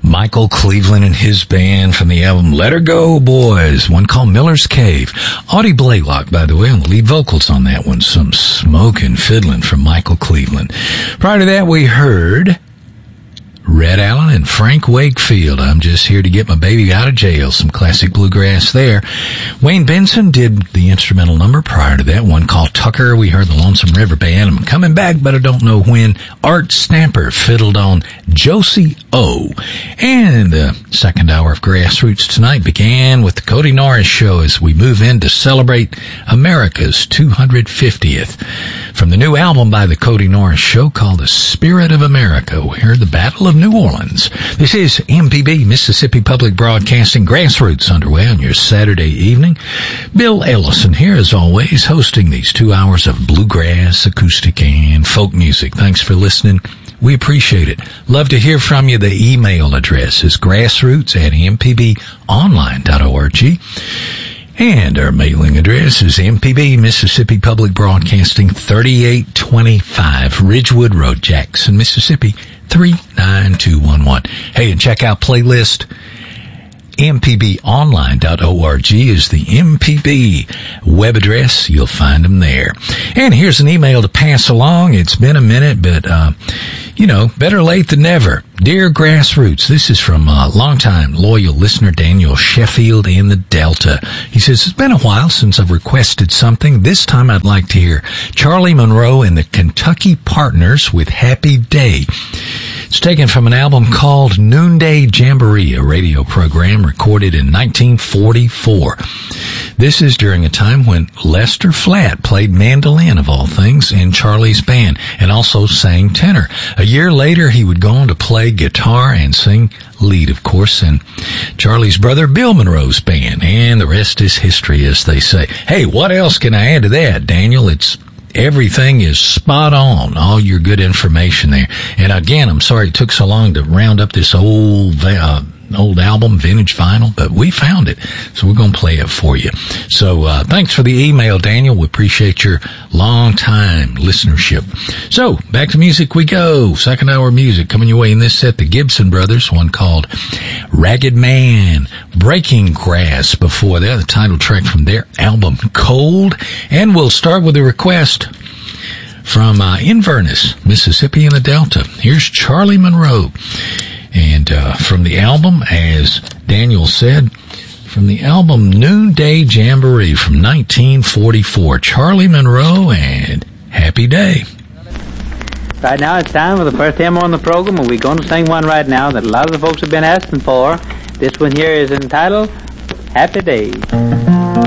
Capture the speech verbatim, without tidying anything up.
Michael Cleveland and his band from the album Let Her Go Boys, one called Miller's Cave. Audie Blaylock, by the way, on the lead vocals on that one. Some smoking fiddling from Michael Cleveland. Prior to that, we heard Red Allen and Frank Wakefield. I'm just here to get my baby out of jail. Some classic bluegrass there. Wayne Benson did the instrumental number prior to that, one called Tucker. We heard the Lonesome River Band. I'm coming back, but I don't know when. Art Stamper fiddled on Josie O. And the second hour of Grassroots tonight began with the Cody Norris Show as we move in to celebrate America's two hundred fiftieth. From the new album by the Cody Norris Show called The Spirit of America, we heard the Battle of New Orleans. This is M P B, Mississippi Public Broadcasting, Grassroots underway on your Saturday evening. Bill Ellison here, as always, hosting these two hours of bluegrass, acoustic, and folk music. Thanks for listening. We appreciate it. Love to hear from you. The email address is grassroots at m p b online dot org. And our mailing address is M P B, Mississippi Public Broadcasting, thirty-eight twenty-five Ridgewood Road, Jackson, Mississippi, three nine two one one. Hey, and check out playlist. m p b online dot org is the M P B web address. You'll find them there. And here's an email to pass along. It's been a minute, but, uh, you know, better late than never. Dear Grassroots, this is from a longtime loyal listener, Daniel Sheffield in the Delta. He says, it's been a while since I've requested something. This time I'd like to hear Charlie Monroe and the Kentucky Partners with Happy Day. It's taken from an album called Noonday Jamboree, a radio program recorded in nineteen forty-four. This is during a time when Lester Flatt played mandolin, of all things, in Charlie's band, and also sang tenor. A year later, he would go on to play guitar and sing lead, of course, in Charlie's brother Bill Monroe's band. And the rest is history, as they say. Hey, what else can I add to that, Daniel? It's Everything is spot on, all your good information there. And again, I'm sorry it took so long to round up this old uh, old album, vintage vinyl, but we found it, so we're going to play it for you. So uh, thanks for the email, Daniel. We appreciate your long-time listenership. So back to music we go. Second hour music coming your way in this set, the Gibson Brothers, one called Ragged Man, Breaking Grass before that, the title track from their album Cold. And we'll start with a request from uh, Inverness, Mississippi in the Delta. Here's Charlie Monroe. And uh, from the album, as Daniel said, from the album Noonday Jamboree from nineteen forty-four, Charlie Monroe and Happy Day. Right now it's time for the first demo on the program, and we're going to sing one right now that a lot of the folks have been asking for. This one here is entitled Happy Day.